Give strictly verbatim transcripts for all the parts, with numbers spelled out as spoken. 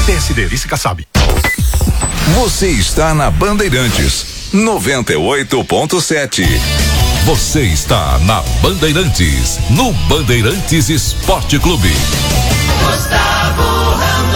Desce Delícia Kassab. Você está na Bandeirantes, noventa e oito ponto sete. Você está na Bandeirantes, no Bandeirantes Esporte Clube. Gustavo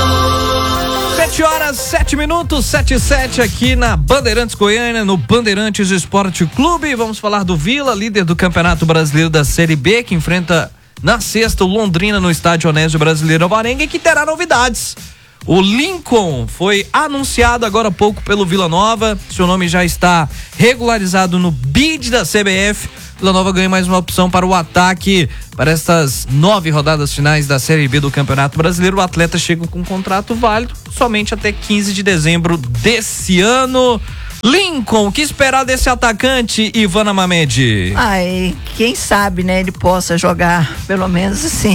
Ramos. Sete horas, sete minutos, sete e sete aqui na Bandeirantes Goiânia, no Bandeirantes Esporte Clube. Vamos falar do Vila, líder do Campeonato Brasileiro da Série B, que enfrenta na sexta o Londrina no estádio Onésio Brasileiro Alvarenga, e que terá novidades. O Lincoln foi anunciado agora há pouco pelo Vila Nova, seu nome já está regularizado no B I D da C B F. Vila Nova ganha mais uma opção para o ataque para estas nove rodadas finais da Série B do Campeonato Brasileiro. O atleta chega com um contrato válido somente até quinze de dezembro desse ano. Lincoln, o que esperar desse atacante, Ivana Mamed? Ai, quem sabe, né, ele possa jogar pelo menos assim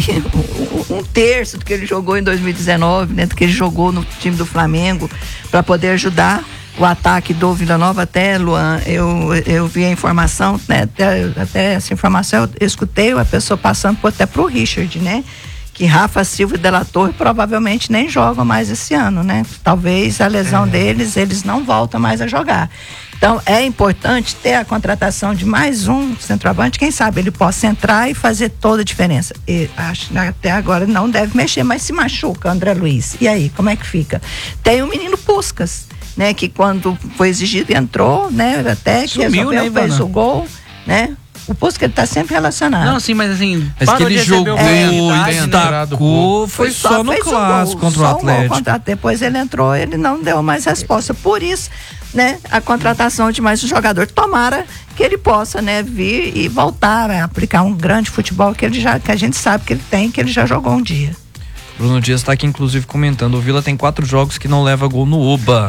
um terço do que ele jogou em dois mil e dezenove, né, do que ele jogou no time do Flamengo, para poder ajudar o ataque do Vila Nova. Até, Luan, eu, eu vi a informação, né, até, até essa informação eu escutei a pessoa passando por, até pro Richard, né, que Rafa Silva e Della Torre provavelmente nem jogam mais esse ano, né? Talvez a lesão é. deles, eles não voltam mais a jogar. Então é importante ter a contratação de mais um centroavante, quem sabe ele possa entrar e fazer toda a diferença. E acho que até agora não deve mexer, mas se machuca, André Luiz. E aí, como é que fica? Tem o menino Puskas, né? Que quando foi exigido entrou, né? Até que Sumiu, resolveu, né, fez o gol, né? O Puskas, ele tá sempre relacionado. Não, sim, mas assim... Mas que ele jogou e destacou, foi só, só no clássico contra o Atlético. Um contra, depois ele entrou, ele não deu mais resposta. Por isso, né, a contratação de mais um jogador. Tomara que ele possa, né, vir e voltar a aplicar um grande futebol que ele já, que a gente sabe que ele tem, que ele já jogou um dia. Bruno Dias está aqui inclusive comentando, o Vila tem quatro jogos que não leva gol no Oba.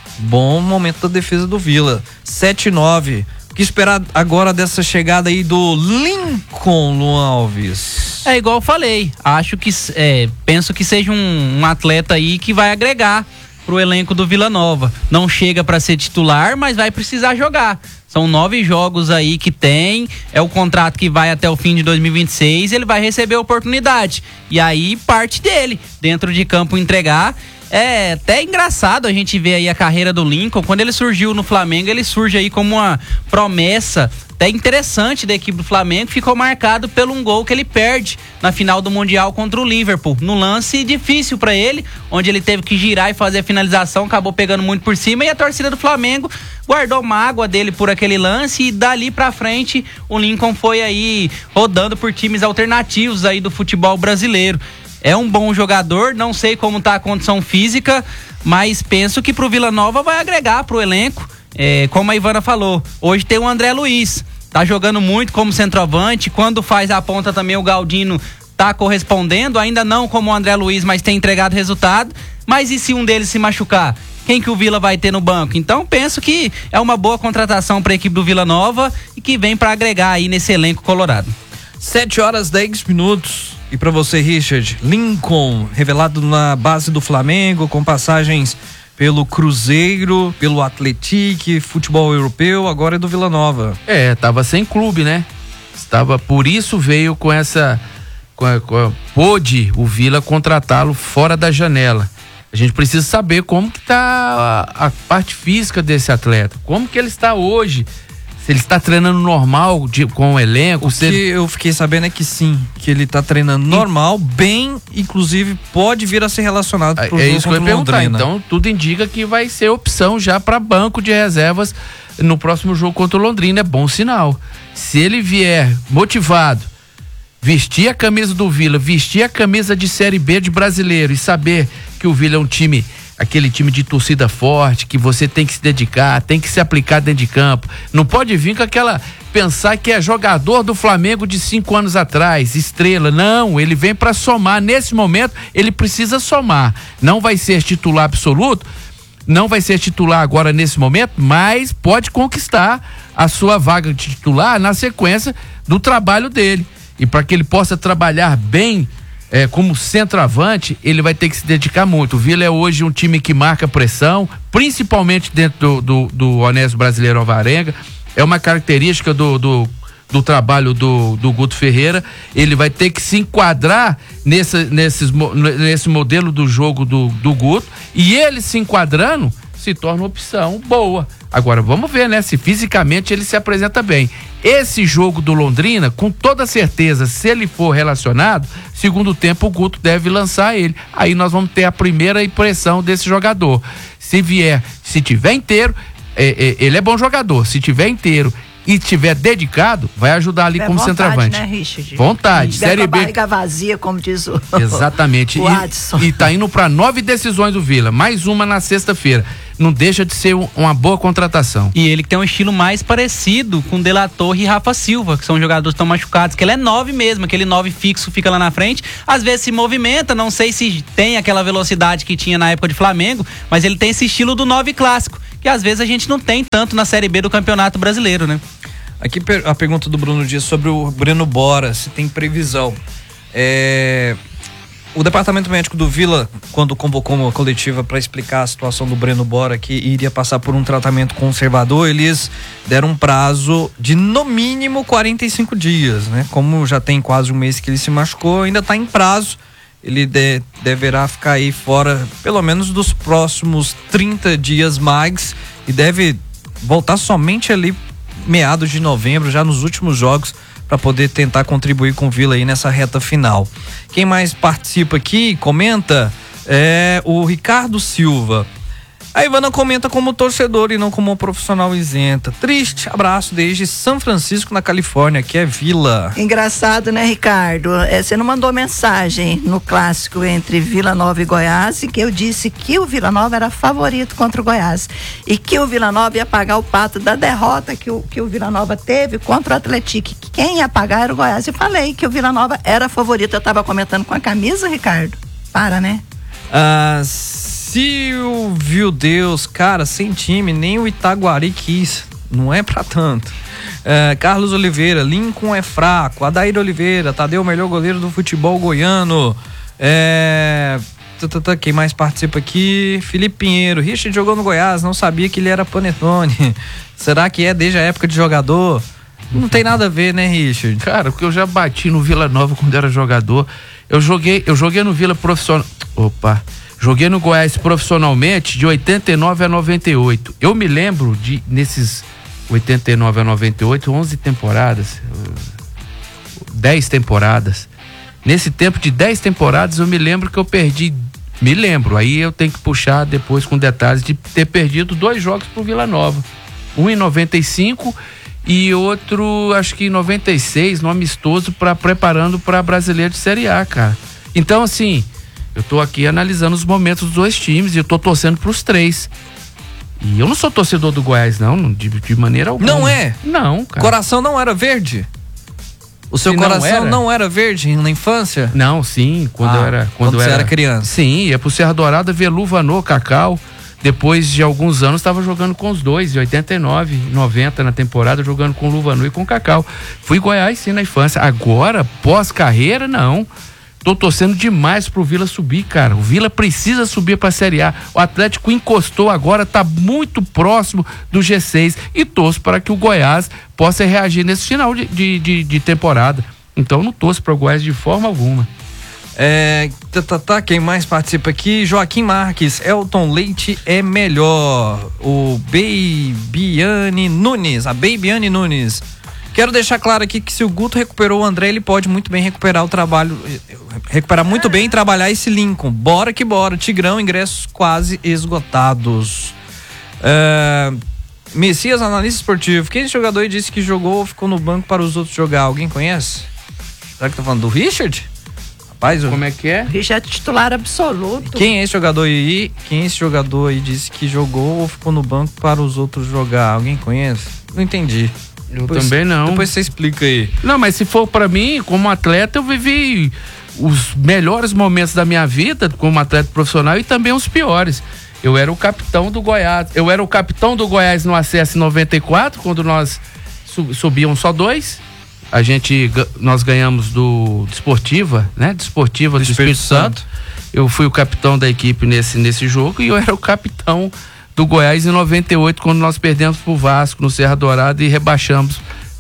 Bom momento da defesa do Vila. sete e nove. O que esperar agora dessa chegada aí do Lincoln, Luan Alves? É igual eu falei, acho que é, penso que seja um, um atleta aí que vai agregar pro elenco do Vila Nova. Não chega para ser titular, mas vai precisar jogar. São nove jogos aí que tem, é o contrato que vai até o fim de dois mil e vinte e seis, ele vai receber a oportunidade. E aí parte dele, dentro de campo, entregar. É até engraçado a gente ver aí a carreira do Lincoln. Quando ele surgiu no Flamengo, ele surge aí como uma promessa até interessante da equipe do Flamengo. Ficou marcado pelo um gol que ele perde na final do Mundial contra o Liverpool, no lance difícil para ele, onde ele teve que girar e fazer a finalização, acabou pegando muito por cima, e a torcida do Flamengo guardou mágoa dele por aquele lance, e dali pra frente o Lincoln foi aí rodando por times alternativos aí do futebol brasileiro. É um bom jogador, não sei como tá a condição física, mas penso que pro Vila Nova vai agregar pro elenco. É, como a Ivana falou, hoje tem o André Luiz, tá jogando muito como centroavante, quando faz a ponta também o Galdino tá correspondendo, ainda não como o André Luiz, mas tem entregado resultado. Mas e se um deles se machucar? Quem que o Vila vai ter no banco? Então penso que é uma boa contratação para a equipe do Vila Nova e que vem para agregar aí nesse elenco colorado. sete horas, dez minutos. E para você, Richard, Lincoln, revelado na base do Flamengo, com passagens pelo Cruzeiro, pelo Atlético, futebol europeu, agora é do Vila Nova. É, tava sem clube, né? Estava, por isso veio com essa, com a, com a, pôde o Vila contratá-lo fora da janela. A gente precisa saber como que tá a, a parte física desse atleta, como que ele está hoje. Se ele está treinando normal de, com o elenco. O se que ele... eu fiquei sabendo é que sim, que ele está treinando normal, bem, inclusive pode vir a ser relacionado pro é jogo isso que eu ia perguntar. Londrina. Então tudo indica que vai ser opção já para banco de reservas no próximo jogo contra o Londrina. É bom sinal. Se ele vier motivado, vestir a camisa do Vila, vestir a camisa de Série B de brasileiro e saber que o Vila é um time, aquele time de torcida forte, que você tem que se dedicar, tem que se aplicar dentro de campo. Não pode vir com aquela, pensar que é jogador do Flamengo de cinco anos atrás, estrela. Não, ele vem para somar. Nesse momento, ele precisa somar. Não vai ser titular absoluto, não vai ser titular agora nesse momento, mas pode conquistar a sua vaga de titular na sequência do trabalho dele. E para que ele possa trabalhar bem É, como centroavante, ele vai ter que se dedicar muito. O Vila é hoje um time que marca pressão, principalmente dentro do, do, do Onésio Brasileiro Alvarenga. É uma característica do, do do trabalho do, do Guto Ferreira, ele vai ter que se enquadrar nesse, nesses, nesse modelo do jogo do, do Guto, e ele se enquadrando se torna uma opção boa. Agora vamos ver, né, se fisicamente ele se apresenta bem. Esse jogo do Londrina, com toda certeza, se ele for relacionado, segundo tempo o Guto deve lançar ele. Aí nós vamos ter a primeira impressão desse jogador. Se vier, se tiver inteiro, é, é, ele é bom jogador. Se tiver inteiro e tiver dedicado, vai ajudar ali é como vontade, centroavante. Né, Richard? Vontade. E Série B. Barriga vazia, como diz o Exatamente. o Adson. E, e tá indo para nove decisões do Vila, mais uma na sexta-feira. Não deixa de ser um, uma boa contratação. E ele que tem um estilo mais parecido com De La Torre e Rafa Silva, que são jogadores que estão machucados, que ele é nove mesmo, aquele nove fixo fica lá na frente, às vezes se movimenta, não sei se tem aquela velocidade que tinha na época de Flamengo, mas ele tem esse estilo do nove clássico, que às vezes a gente não tem tanto na Série B do Campeonato Brasileiro, né? Aqui a pergunta do Bruno Dias sobre o Breno Bora, se tem previsão. É... O departamento médico do Vila, quando convocou uma coletiva para explicar a situação do Breno Bora, que iria passar por um tratamento conservador, eles deram um prazo de no mínimo quarenta e cinco dias, né? Como já tem quase um mês que ele se machucou, ainda está em prazo. Ele de, deverá ficar aí fora pelo menos dos próximos trinta dias mais e deve voltar somente ali meados de novembro, já nos últimos jogos, para poder tentar contribuir com o Vila aí nessa reta final. Quem mais participa aqui, comenta, é o Ricardo Silva. A Ivana comenta como torcedor e não como um profissional isenta. Triste, abraço desde São Francisco, na Califórnia, que é Vila. Engraçado, né, Ricardo? É, você não mandou mensagem no clássico entre Vila Nova e Goiás, e que eu disse que o Vila Nova era favorito contra o Goiás e que o Vila Nova ia pagar o pato da derrota que o, que o Vila Nova teve contra o Atlético. Quem ia pagar era o Goiás. E falei que o Vila Nova era favorito. Eu tava comentando com a camisa, Ricardo. Para, né? Ah, Silvio Deus, cara, sem time, nem o Itaguari quis, não é pra tanto. É, Carlos Oliveira, Lincoln é fraco. Adair Oliveira, Tadeu, o melhor goleiro do futebol goiano. É, quem mais participa aqui? Felipe Pinheiro, Richard jogou no Goiás, não sabia que ele era panetone. Será que é desde a época de jogador? Não tem nada a ver, né, Richard? Cara, porque eu já bati no Vila Nova quando era jogador. Eu joguei, eu joguei no Vila profissional. Opa. Joguei no Goiás profissionalmente de oitenta e nove a noventa e oito. Eu me lembro de, nesses oitenta e nove a noventa e oito, onze temporadas, dez temporadas. Nesse tempo de dez temporadas, eu me lembro que eu perdi, me lembro, aí eu tenho que puxar depois com detalhes, de ter perdido dois jogos pro Vila Nova. Um em noventa e cinco e outro, acho que em noventa e seis, no amistoso, pra, preparando para Brasileiro de Série A, cara. Então, assim, eu tô aqui analisando os momentos dos dois times e eu tô torcendo pros três. E eu não sou torcedor do Goiás, não, de, de maneira alguma. Não é? Não, cara. Coração não era verde? O seu Se não coração era? não era verde na infância? Não, sim, quando Ah, eu era... quando eu você era criança. Sim, ia pro Serra Dourada ver Luvanô, Cacau. Depois de alguns anos estava jogando com os dois, em oitenta e nove, noventa na temporada, jogando com Luvanô e com Cacau. Fui Goiás sim na infância. Agora, pós-carreira, não. Tô torcendo demais pro Vila subir, cara. O Vila precisa subir pra Série A. O Atlético encostou agora, tá muito próximo do G seis. E torço para que o Goiás possa reagir nesse final de, de, de, de temporada. Então não torço para o Goiás de forma alguma. É, tá, tá, tá, quem mais participa aqui? Joaquim Marques, Elton Leite é melhor. O Babiane Nunes, a Babiane Nunes. Quero deixar claro aqui que se o Guto recuperou o André, ele pode muito bem recuperar o trabalho, recuperar muito bem e trabalhar esse Lincoln. Bora que bora, Tigrão, ingressos quase esgotados. É, Messias, analista esportivo, quem esse jogador aí disse que jogou ou ficou no banco para os outros jogar? Alguém conhece? Será que tá falando do Richard? Rapaz, eu... Como é que é? Richard é titular absoluto. Quem é esse jogador aí? Quem é esse jogador aí disse que jogou ou ficou no banco para os outros jogar? Alguém conhece? Não entendi. Eu Depois, também não. Depois você explica aí. Não, mas se for pra mim, como atleta, eu vivi os melhores momentos da minha vida como atleta profissional e também os piores. Eu era o capitão do Goiás. Eu era o capitão do Goiás no acesso em noventa e quatro, quando nós sub, subiam só dois. A gente, nós ganhamos do Desportiva, né? Desportiva do, do Espírito, Espírito Santo. Santo. Eu fui o capitão da equipe nesse, nesse jogo e eu era o capitão do Goiás em noventa e oito, quando nós perdemos pro Vasco no Serra Dourada e rebaixamos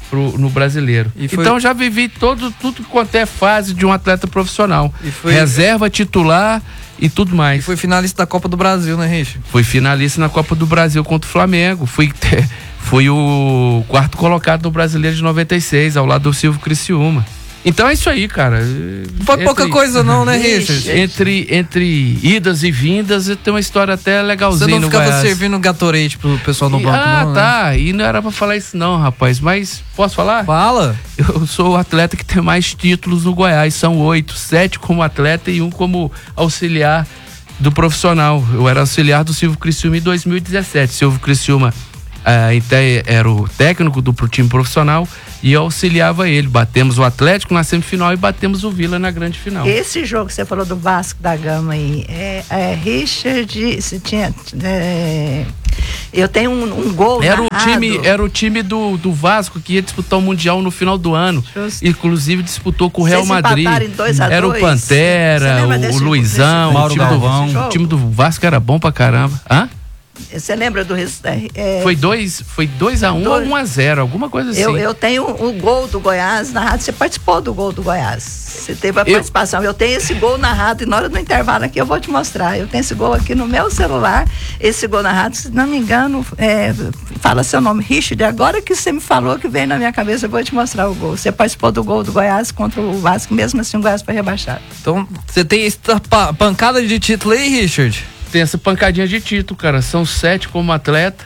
pro, no brasileiro. Foi... Então já vivi todo, tudo quanto é fase de um atleta profissional. Foi... Reserva, titular e tudo mais. E foi finalista da Copa do Brasil, né, Richard? Fui finalista na Copa do Brasil contra o Flamengo. Fui, fui o quarto colocado no Brasileiro de noventa e seis, ao lado do Silvio Criciúma. Então é isso aí, cara. Não foi entre, pouca coisa não, né, Richard? Entre, entre idas e vindas, tem uma história até legalzinha. Você não no ficava Goiás. servindo Gatorade pro pessoal no e, banco, ah, não, tá. né? E não era pra falar isso não, rapaz. Mas posso falar? Fala. Eu sou o atleta que tem mais títulos no Goiás. São oito. Sete como atleta e um como auxiliar do profissional. Eu era auxiliar do Silvio Criciúma em dois mil e dezessete. Silvio Criciúma ah, até era o técnico do pro time profissional e eu auxiliava ele. Batemos o Atlético na semifinal e batemos o Vila na grande final. Esse jogo que você falou do Vasco da Gama aí, é, é Richard, se tinha, é, eu tenho um, um gol Era o narrado. time, era o time do, do Vasco que ia disputar o Mundial no final do ano. Justo. Inclusive disputou com o Real Vocês Madrid. empataram em dois a Era o dois. Pantera, Você lembra o, desse- o Luizão, desse- Mauro o time, Galvão. do, desse o time do Vasco era bom pra caramba. Hã? Você lembra do resultado? É, Foi dois, foi dois a um Dois. ou um a zero, alguma coisa assim. eu, eu tenho o gol do Goiás narrado. Você participou do gol do Goiás. Você teve a Eu- participação. Eu tenho esse gol narrado e na hora do intervalo aqui eu vou te mostrar. Eu tenho esse gol aqui no meu celular. Esse gol narrado, se não me engano, é, fala seu nome, Richard. Agora que você me falou que veio na minha cabeça, eu vou te mostrar o gol. Você participou do gol do Goiás contra o Vasco, mesmo assim o Goiás foi rebaixado. Então, você tem essa pa- pancada de título aí, Richard? Tem essa pancadinha de título, cara. São sete como atleta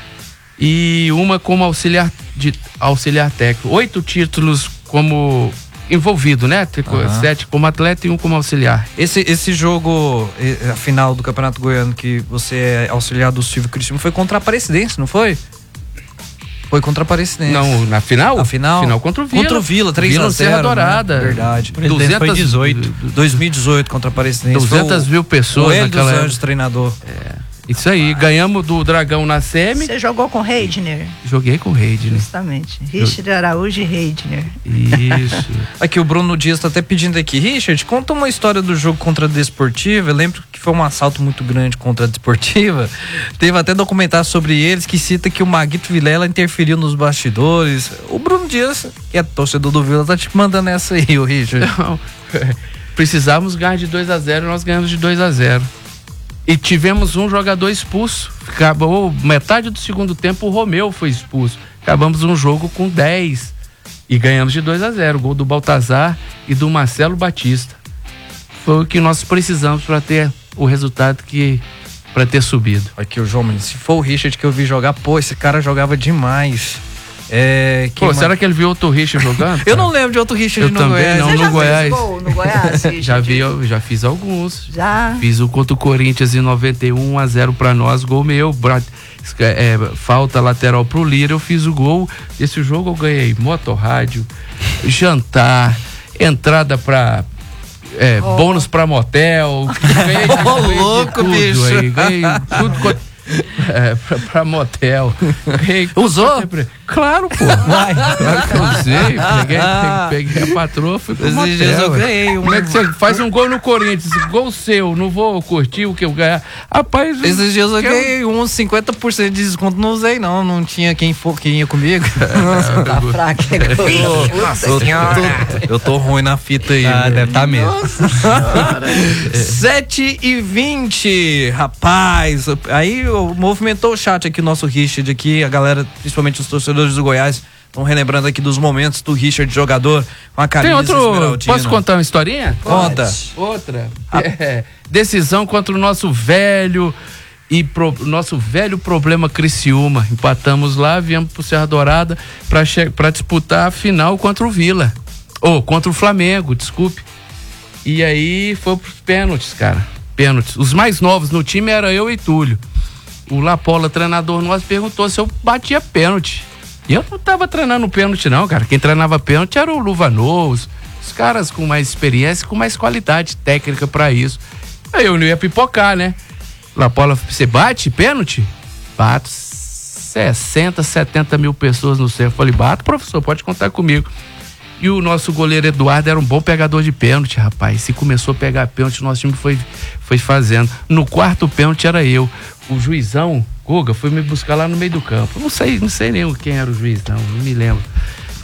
e uma como auxiliar, de, auxiliar técnico. Oito títulos como envolvido, né? Aham. Sete como atleta e um como auxiliar. Esse, esse jogo, eh, a final do Campeonato Goiano, que você é auxiliar do Silvio Criciúma, foi contra a Aparecidense, não foi? Foi contra a Aparecidense. Não, na final? A final? Final contra o Vila. Contra o Vila, três a zero. Serra Dourada. Né? Verdade. Presidente foi dezoito. dois mil e dezoito contra a Aparecidense. duzentas mil pessoas O Hélio dos naquela Anjos, treinador. Isso aí, ganhamos do Dragão na semi. Você jogou com Reidner? Joguei com o Reid, né? Justamente. Richard Araújo e Reidner. Isso. Aqui, o Bruno Dias tá até pedindo aqui. Richard, conta uma história do jogo contra a Desportiva. Eu lembro que foi um assalto muito grande contra a Desportiva. Teve até documentário sobre eles que cita que o Maguito Vilela interferiu nos bastidores. O Bruno Dias, que é torcedor do Vila, tá te mandando essa aí, o Richard. Não, precisávamos ganhar de dois a zero, nós ganhamos de dois a zero. E tivemos um jogador expulso. Acabou metade do segundo tempo, o Romeu foi expulso. Acabamos um jogo com dez e ganhamos de dois a zero. Gol do Baltazar e do Marcelo Batista. Foi o que nós precisamos para ter o resultado que para ter subido. Aqui, o João Mendes, se for o Richard que eu vi jogar, pô, esse cara jogava demais. É, Pô, mais- será que ele viu outro Richard jogando? Eu não lembro de outro Richard Eu no também Goiás. não. Você no já Goiás. fez gol no Goiás, Richard? Já vi, eu já fiz alguns. Já. Fiz o contra o Corinthians em noventa e um, um a zero pra nós, gol meu. Bra- é, falta lateral pro Lira, eu fiz o gol. Esse jogo eu ganhei motorrádio, jantar, entrada pra. É, Oh. bônus pra motel. Ganhei, Ô, ganhei de louco, tudo bicho. aí, ganhei tudo quanto- É, pra, pra motel. Ganhei Usou? sempre- Claro, pô. Claro que eu usei. Peguei, peguei, peguei a patroa, fui pro Esses motel. dias eu ué. ganhei um- Como é que você faz um gol no Corinthians? Gol seu, não vou curtir o que eu ganhar. Rapaz, Esses dias eu que ganhei uns cinquenta por cento de desconto, não usei não, não tinha quem for, quem ia comigo. Tá fraco. eu, tô, eu tô ruim na fita aí. Ah, deve tá mesmo. sete e vinte, rapaz. Aí eu- movimentou o chat aqui, o nosso Richard aqui, a galera, principalmente os torcedores do Goiás, estão relembrando aqui dos momentos do Richard jogador com a camisa Tem outro. esmeraldina. Posso contar uma historinha? Conta. Outra. É, decisão contra o nosso velho e pro, nosso velho problema Criciúma. Empatamos lá, viemos pro Serra Dourada pra, che- pra disputar a final contra o Vila. Ou contra o Flamengo, desculpe. E aí foi pros pênaltis, cara. Pênaltis. Os mais novos no time era eu e Túlio. O Lapola, treinador nosso, perguntou se eu batia pênalti. E eu não tava treinando pênalti não, cara. Quem treinava pênalti era o Luvanô, os, os caras com mais experiência, com mais qualidade técnica pra isso. Aí eu não ia pipocar, né? Lapola, você bate pênalti? Bato sessenta, setenta mil pessoas no centro. Falei, bato, professor, pode contar comigo. E o nosso goleiro Eduardo era um bom pegador de pênalti, rapaz. Se começou a pegar pênalti, o nosso time foi, foi fazendo. No quarto pênalti era eu. O juizão, Guga, foi me buscar lá no meio do campo. Não sei, não sei nem quem era o juiz, não, não me lembro.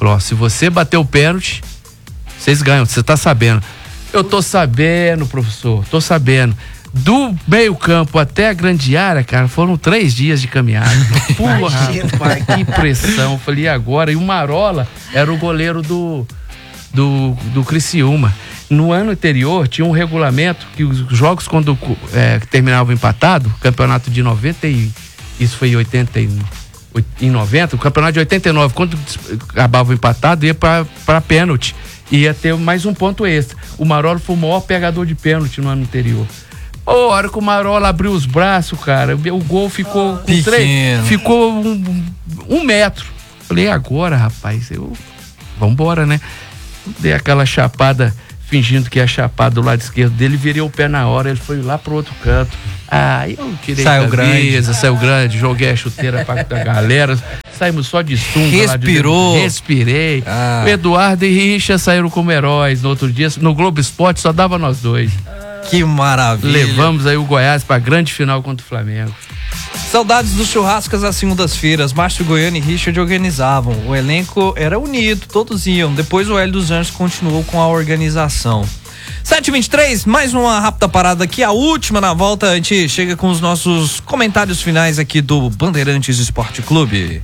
Falou, ó, se você bater o pênalti, vocês ganham, você tá sabendo. Eu tô sabendo, professor, tô sabendo. Do meio campo até a grande área, cara, foram três dias de caminhada. Porra, rapaz, que pressão. Falei, e agora? E o Marola era o goleiro do, do, do Criciúma. No ano anterior, tinha um regulamento que os jogos, quando é, terminavam empatado, campeonato de noventa e... Isso foi em oitenta e... Em noventa, o campeonato de oitenta e nove, quando acabava empatado, ia pra, pra pênalti. Ia ter mais um ponto extra. O Marola foi o maior pegador de pênalti no ano anterior. Ô, a hora que o Marola abriu os braços, cara, o gol ficou com Pequeno. três, ficou um, um metro. Falei, agora, rapaz, eu... Vambora, né? Dei aquela chapada, fingindo que ia chapar do lado esquerdo dele, virei o pé na hora, ele foi lá pro outro canto. Ah, eu tirei Saiu a grande. mesa, saiu grande, joguei a chuteira pra a galera, saímos só de sunga. Respirou. Lá de... Respirei. Ah. O Eduardo e Richa saíram como heróis no outro dia, no Globo Esporte só dava nós dois. Que maravilha. Levamos aí o Goiás pra grande final contra o Flamengo. Saudades dos churrascos às segundas-feiras. Márcio Goiano e Richard organizavam. O elenco era unido, todos iam. Depois o Hélio dos Anjos continuou com a organização. sete e vinte e três, mais uma rápida parada aqui, a última. Na volta a gente chega com os nossos comentários finais aqui do Bandeirantes Esporte Clube.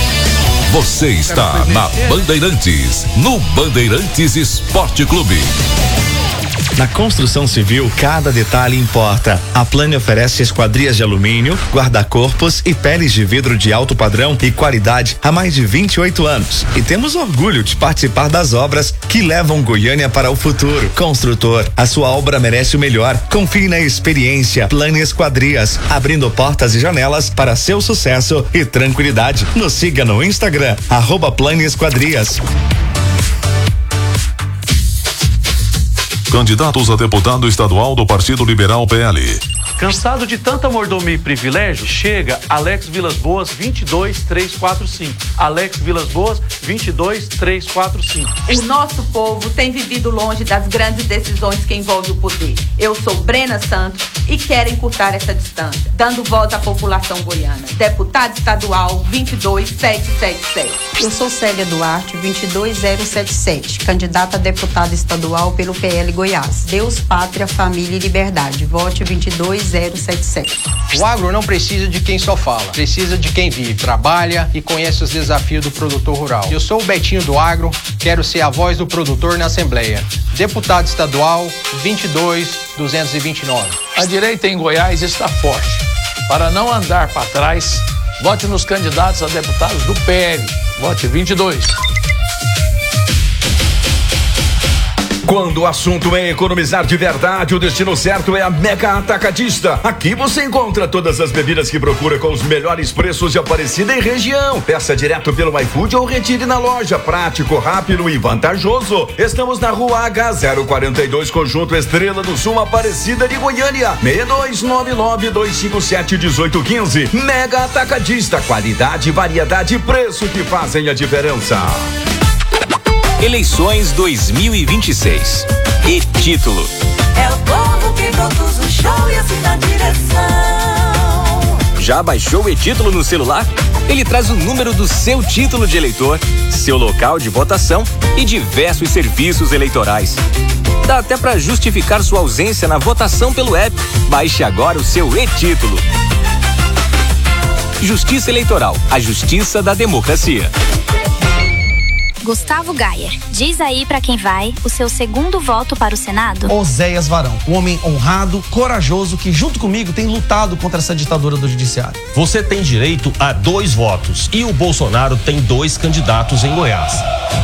Você está na Bandeirantes, no Bandeirantes Esporte Clube. Na construção civil, cada detalhe importa. A Plane oferece esquadrias de alumínio, guarda-corpos e peles de vidro de alto padrão e qualidade há mais de vinte e oito anos. E temos orgulho de participar das obras que levam Goiânia para o futuro. Construtor, a sua obra merece o melhor. Confie na experiência Plane Esquadrias, abrindo portas e janelas para seu sucesso e tranquilidade. Nos siga no Instagram, arroba Plane Esquadrias. Candidatos a deputado estadual do Partido Liberal P L. Cansado de tanta mordomia e privilégio? Chega Alex Vilas Boas vinte e dois três quatro cinco. Alex Vilas Boas vinte e dois três quatro cinco. O nosso povo tem vivido longe das grandes decisões que envolvem o poder. Eu sou Brena Santos e quero encurtar essa distância, dando voz à população goiana. Deputado estadual vinte e dois sete sete sete. Eu sou Célia Duarte vinte e dois zero sete sete, candidata a deputada estadual pelo P L Goiás. Deus, pátria, família e liberdade. Vote vinte e dois zero sete sete. O agro não precisa de quem só fala, precisa de quem vive, trabalha e conhece os desafios do produtor rural. Eu sou o Betinho do Agro, quero ser a voz do produtor na Assembleia. Deputado estadual vinte e dois duzentos e vinte e nove. A direita em Goiás está forte. Para não andar para trás, vote nos candidatos a deputados do P L. Vote vinte e dois. Quando o assunto é economizar de verdade, o destino certo é a Mega Atacadista. Aqui você encontra todas as bebidas que procura com os melhores preços de Aparecida e região. Peça direto pelo iFood ou retire na loja. Prático, rápido e vantajoso. Estamos na rua H zero quarenta e dois, Conjunto Estrela do Sul, Aparecida de Goiânia. seis dois nove nove dois cinco sete um oito um cinco. Mega Atacadista. Qualidade, variedade e preço que fazem a diferença. Eleições dois mil e vinte e seis. E título. É o povo que produz o show e assim na direção. Já baixou o e-título no celular? Ele traz o número do seu título de eleitor, seu local de votação e diversos serviços eleitorais. Dá até para justificar sua ausência na votação pelo app. Baixe agora o seu e-título. Justiça Eleitoral, a justiça da democracia. Gustavo Gayer, diz aí pra quem vai o seu segundo voto para o Senado? Oséias Varão, um homem honrado, corajoso, que junto comigo tem lutado contra essa ditadura do judiciário. Você tem direito a dois votos e o Bolsonaro tem dois candidatos em Goiás.